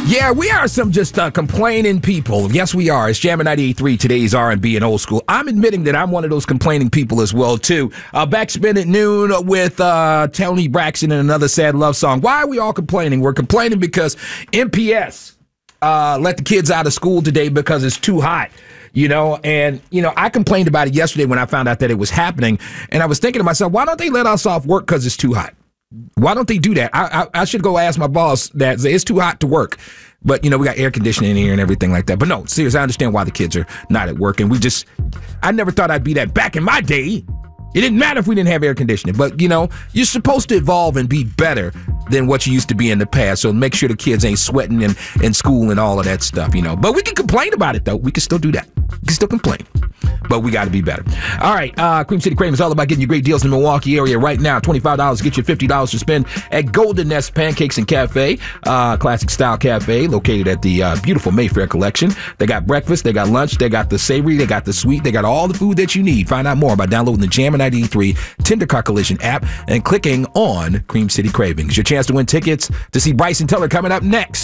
Yeah, we are some just complaining people. Yes, we are. It's Jammin' 98.3, today's R&B and old school. I'm admitting that I'm one of those complaining people as well, too. Backspin at noon with Tony Braxton and another sad love song. Why are we all complaining? We're complaining because MPS let the kids out of school today because it's too hot. I complained about it yesterday when I found out that it was happening. And I was thinking to myself, why don't they let us off work because it's too hot? Why don't they do that? I should go ask my boss that it's too hot to work. But, we got air conditioning in here and everything like that. But no, seriously, I understand why the kids are not at work. And I never thought I'd be that. Back in my day, it didn't matter if we didn't have air conditioning. But, you're supposed to evolve and be better than what you used to be in the past. So make sure the kids ain't sweating in school and all of that stuff, But we can complain about it, though. We can still do that. We can still complain. But we got to be better. All right, Cream City Craving is all about getting you great deals in the Milwaukee area right now. $25 get you $50 to spend at Golden Nest Pancakes and Cafe, classic style cafe located at the beautiful Mayfair Collection. They got breakfast, they got lunch, they got the savory, they got the sweet, they got all the food that you need. Find out more by downloading the Jammin' 93 Tender Car Collision app and clicking on Cream City Cravings. Your chance to win tickets to see Bryson Tiller coming up next.